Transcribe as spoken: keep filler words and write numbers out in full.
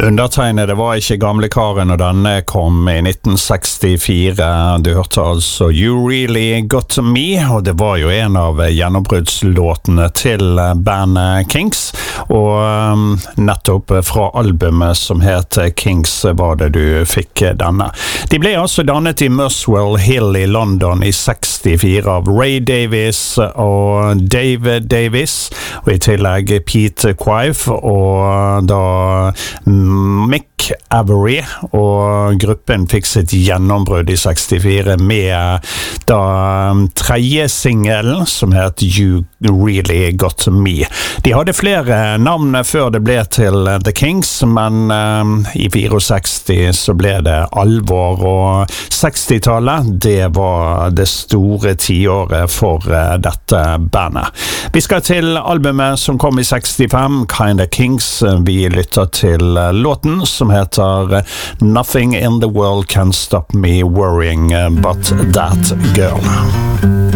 Undertegnede var ikke gamle karen når denne kom i nitten sekstifire. Du hørte altså You Really Got Me, og det var jo en av gjennombruddslåtene til bandet Kings, og um, nettopp fra albumet som het Kings var det du fikk denne. De ble altså dannet i Muswell Hill i London i sekstifire av Ray Davies og David Davies, og i tillegg Pete Quaife og da Mick Avery, og gruppen fikk sitt gjennombrudd i sekstifire med da tredje singelen som het You Really Got Me. De hadde flere navn før det ble til The Kings, men um, i sekstifire så ble det alvor, og sekstitallet, det var det store tiåret for uh, dette bandet. Vi skal til albumet som kom i sekstifem, Kinda Kings. Vi lytter til uh, låten som heter Nothing in the World Can Stop Me Worrying But That Girl.